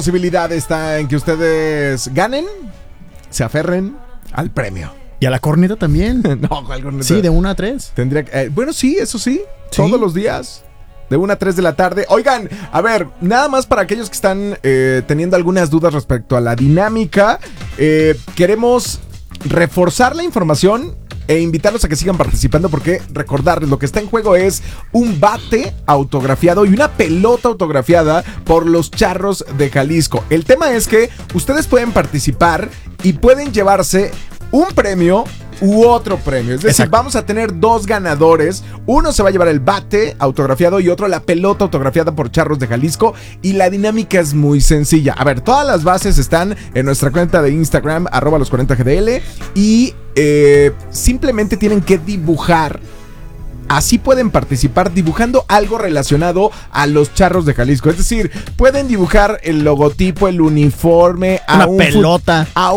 Posibilidad está en que ustedes ganen, se aferren al premio. ¿Y a la corneta también? No, ¿cuál corneta? Sí, de 1 a 3. Tendría que, bueno, sí, eso sí, ¿Sí? todos los días. De 1 a 3 de la tarde. Oigan, a ver, nada más para aquellos que están teniendo algunas dudas respecto a la dinámica. Queremos reforzar la información e invitarlos a que sigan participando, porque recordarles, lo que está en juego es un bate autografiado y una pelota autografiada por los Charros de Jalisco. El tema es que ustedes pueden participar y pueden llevarse un premio u otro premio. Es decir, vamos a tener dos ganadores. Uno se va a llevar el bate autografiado y otro la pelota autografiada por Charros de Jalisco. Y la dinámica es muy sencilla. A ver, todas las bases están en nuestra cuenta de Instagram, @los40gdl. Y simplemente tienen que dibujar. Así pueden participar dibujando algo relacionado a los Charros de Jalisco. Es decir, pueden dibujar el logotipo, el uniforme, una pelota, a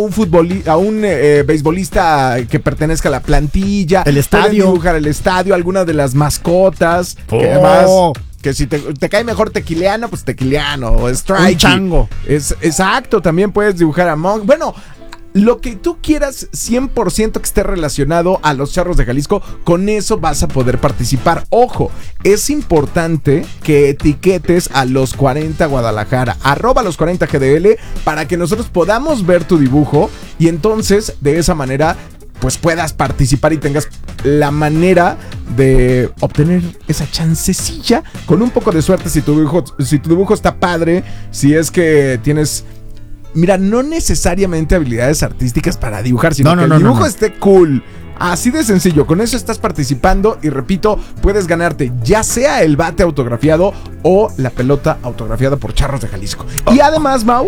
un beisbolista que pertenezca a la plantilla, el estadio. Pueden dibujar el estadio, alguna de las mascotas. Que además, que si te cae mejor Tequiliano, pues Tequiliano o Strike. Un chango. Exacto, también puedes dibujar a Monk. Bueno, lo que tú quieras, 100% que esté relacionado a los Charros de Jalisco, con eso vas a poder participar. Ojo, es importante que etiquetes a los 40 Guadalajara, @los40gdl, para que nosotros podamos ver tu dibujo y entonces de esa manera pues puedas participar y tengas la manera de obtener esa chancecilla con un poco de suerte. Si tu dibujo está padre, si es que tienes... Mira, no necesariamente habilidades artísticas para dibujar, sino que el dibujo esté cool. Así de sencillo, con eso estás participando y repito, puedes ganarte ya sea el bate autografiado o la pelota autografiada por Charros de Jalisco. Y además, Mau,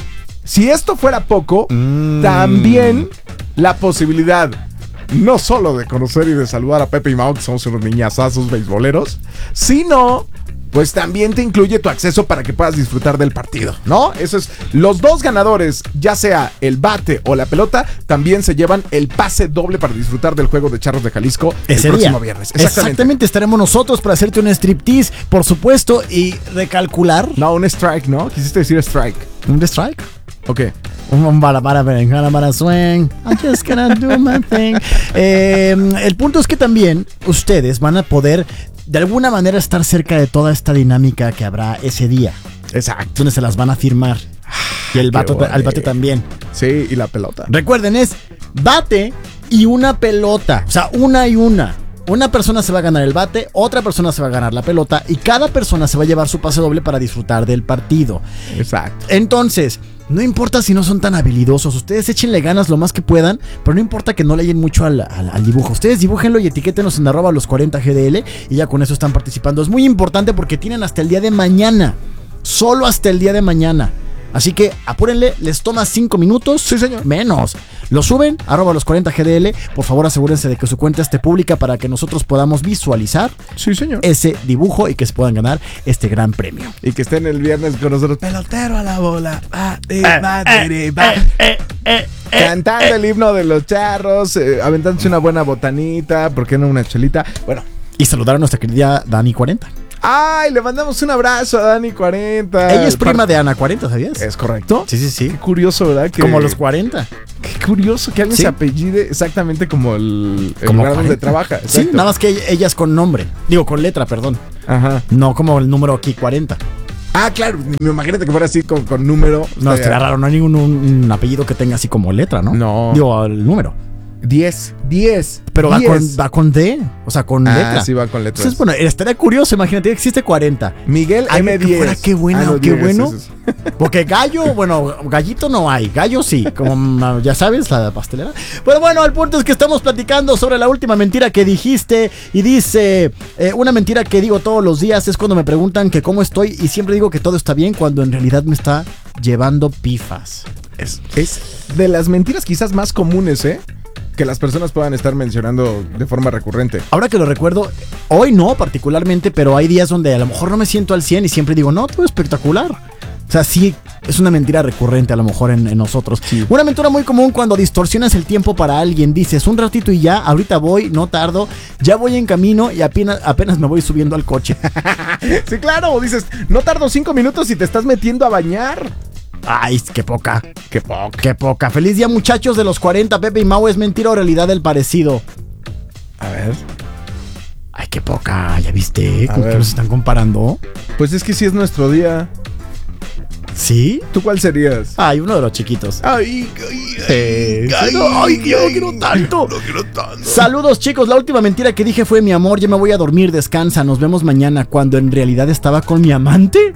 si esto fuera poco, también la posibilidad no solo de conocer y de saludar a Pepe y Mau, que somos unos niñazazos beisboleros, sino... pues también te incluye tu acceso para que puedas disfrutar del partido, ¿no? Eso es, los dos ganadores, ya sea el bate o la pelota, también se llevan el pase doble para disfrutar del juego de Charros de Jalisco el próximo viernes. Exactamente, estaremos nosotros para hacerte un striptease, por supuesto, y recalcular. No, un strike, ¿no? Quisiste decir strike. ¿Un strike? Ok. Un para swing. I'm just gonna do my thing. El punto es que también ustedes van a poder de alguna manera estar cerca de toda esta dinámica que habrá ese día. Exacto. Donde se las van a firmar. Y el bate también. Sí, y la pelota. Recuerden, es bate y una pelota. O sea, una y una. Una persona se va a ganar el bate, otra persona se va a ganar la pelota y cada persona se va a llevar su pase doble para disfrutar del partido. Exacto. Entonces, no importa si no son tan habilidosos, ustedes échenle ganas lo más que puedan, pero no importa que no le leyen mucho al dibujo. Ustedes dibújenlo y etiquétenos en @los40gdl y ya con eso están participando. Es muy importante porque tienen hasta el día de mañana, solo hasta el día de mañana. Así que apúrenle, les toma 5 minutos. Sí, señor. Menos. Lo suben, @los40gdl. Por favor, asegúrense de que su cuenta esté pública para que nosotros podamos visualizar, sí, señor, ese dibujo y que se puedan ganar este gran premio. Y que estén el viernes con nosotros. Pelotero a la bola. Cantando el himno de los Charros, aventándose una buena botanita, ¿por qué no una chelita? Bueno. Y saludar a nuestra querida Dani 40. ¡Ay! Le mandamos un abrazo a Dani 40. Ella es prima de Ana 40, ¿sabías? ¿Es correcto? Sí. Qué curioso, ¿verdad? Que, como los 40. Qué curioso que alguien se apellide exactamente como el lugar donde trabaja. Exacto. Sí, nada más que ella es con nombre. Digo, con letra, perdón. Ajá. No como el número aquí 40. Ah, claro. Imagínate que fuera así con número. No, estaría raro. No hay ningún un apellido que tenga así como letra, ¿no? No. Digo, el número. 10. Pero va con D, o sea, con letra. Sí, va con letras. Entonces, bueno, estaría curioso, imagínate, existe 40. Miguel M10. Qué bueno, qué 10, bueno. eso. Porque gallo, bueno, gallito no hay. Gallo sí, como ya sabes, la pastelera. Pero bueno, el punto es que estamos platicando sobre la última mentira que dijiste. Y dice, una mentira que digo todos los días es cuando me preguntan que cómo estoy. Y siempre digo que todo está bien cuando en realidad me está llevando pifas. Es de las mentiras quizás más comunes, que las personas puedan estar mencionando de forma recurrente. Ahora que lo recuerdo, hoy no particularmente, pero hay días donde a lo mejor no me siento al 100 y siempre digo, no, todo espectacular. O sea, sí, es una mentira recurrente a lo mejor en nosotros. Sí. Una mentira muy común cuando distorsionas el tiempo para alguien. Dices, un ratito y ya, ahorita voy, no tardo, ya voy en camino y apenas me voy subiendo al coche. Sí, claro, dices, no tardo 5 minutos y te estás metiendo a bañar. Ay, qué poca. Qué poca. Qué poca. Feliz día, muchachos de los 40. Pepe y Mau, ¿es mentira o realidad el parecido? A ver. Ay, qué poca. ¿Ya viste? A ¿Con qué ver. nos están comparando? Pues es que sí es nuestro día. ¿Sí? ¿Tú cuál serías? Ay, uno de los chiquitos. Ay, Yo no quiero tanto. No quiero tanto. Saludos, chicos. La última mentira que dije fue: mi amor, ya me voy a dormir, descansa, nos vemos mañana. Cuando en realidad estaba con mi amante.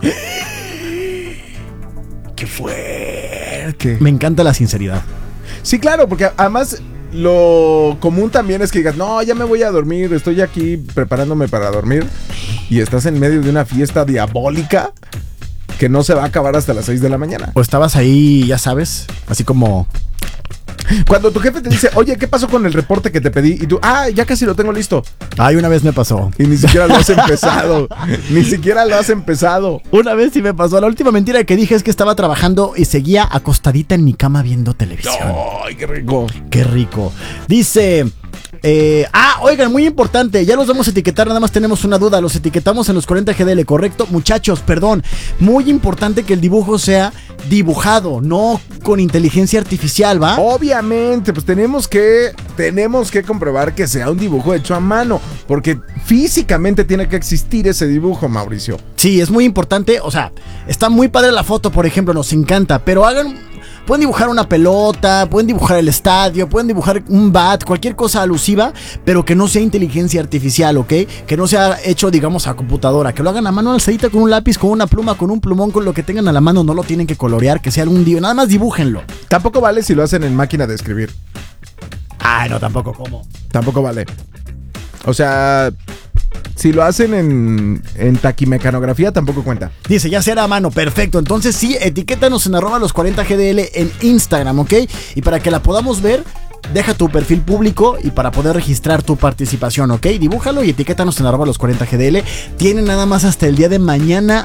¡Qué fuerte! Me encanta la sinceridad. Sí, claro, porque además lo común también es que digas, no, ya me voy a dormir, estoy aquí preparándome para dormir. Y estás en medio de una fiesta diabólica que no se va a acabar hasta las 6 de la mañana. O estabas ahí, ya sabes, así como... Cuando tu jefe te dice, oye, ¿qué pasó con el reporte que te pedí? Y tú, ya casi lo tengo listo. Ay, una vez me pasó. Y ni siquiera lo has empezado. Ni siquiera lo has empezado. Una vez sí me pasó. La última mentira que dije es que estaba trabajando y seguía acostadita en mi cama viendo televisión. ¡Ay, qué rico! Qué rico. Dice... oigan, muy importante, ya los vamos a etiquetar, nada más tenemos una duda, los etiquetamos en los 40 GDL, ¿correcto? Muchachos, perdón, muy importante que el dibujo sea dibujado, no con inteligencia artificial, ¿va? Obviamente, pues tenemos que comprobar que sea un dibujo hecho a mano, porque físicamente tiene que existir ese dibujo, Mauricio. Sí, es muy importante, o sea, está muy padre la foto, por ejemplo, nos encanta, pero pueden dibujar una pelota, pueden dibujar el estadio, pueden dibujar un bat, cualquier cosa alusiva, pero que no sea inteligencia artificial, ¿ok? Que no sea hecho, digamos, a computadora, que lo hagan a mano alzadita con un lápiz, con una pluma, con un plumón, con lo que tengan a la mano, no lo tienen que colorear, que sea algún día, nada más dibújenlo. Tampoco vale si lo hacen en máquina de escribir. Ay, no, tampoco, ¿cómo? Tampoco vale. O sea, si lo hacen en taquimecanografía, tampoco cuenta. Dice, ya será a mano, perfecto. Entonces sí, etiquétanos en @los 40 GDL en Instagram, ¿ok? Y para que la podamos ver, deja tu perfil público y para poder registrar tu participación, ¿ok? Dibújalo y etiquétanos en @los 40 GDL. Tienen nada más hasta el día de mañana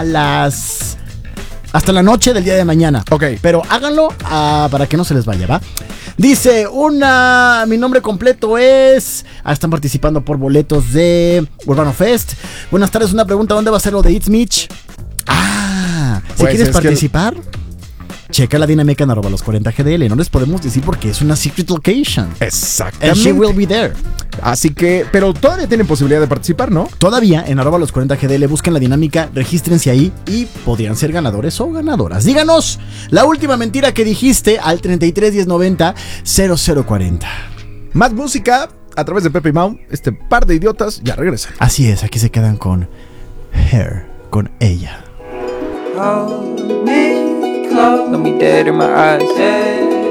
hasta la noche del día de mañana. Ok. Pero háganlo para que no se les vaya, ¿va? Dice, mi nombre completo es... están participando por boletos de Urbano Fest. Buenas tardes, una pregunta, ¿dónde va a ser lo de It's Mitch? Si Pues quieres es participar, checa la dinámica en @los 40 GDL. No les podemos decir porque es una secret location. And Exactamente. she will be there. Así que, pero todavía tienen posibilidad de participar, ¿no? Todavía en @los 40 GDL busquen la dinámica, regístrense ahí y podrían ser ganadores o ganadoras. Díganos la última mentira que dijiste al 33 1090 0040. Más música a través de Pepe y Mau. Este par de idiotas ya regresan. Así es, aquí se quedan con Her, con ella. Hold me close, let me dead in my eyes,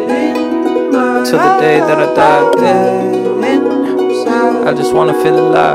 till the day that I die. I just wanna feel alive.